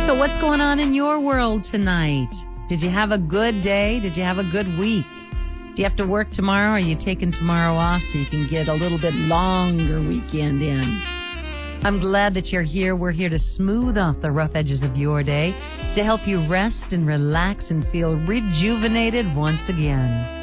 So what's going on in your world tonight? Did you have a good day? Did you have a good week? Do you have to work tomorrow? Or are you taking tomorrow off so you can get a little bit longer weekend in? I'm glad that you're here. We're here to smooth off the rough edges of your day, to help you rest and relax and feel rejuvenated once again.